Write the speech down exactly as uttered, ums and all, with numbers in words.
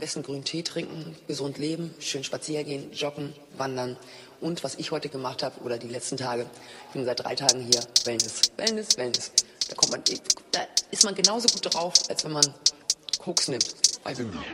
besten grünen Tee trinken, gesund leben, schön spazieren gehen, joggen, wandern. Und was ich heute gemacht habe, oder die letzten Tage, ich bin seit drei Tagen hier, Wellness, Wellness, Wellness. Da kommt man, da ist man genauso gut drauf, als wenn man Koks nimmt. Also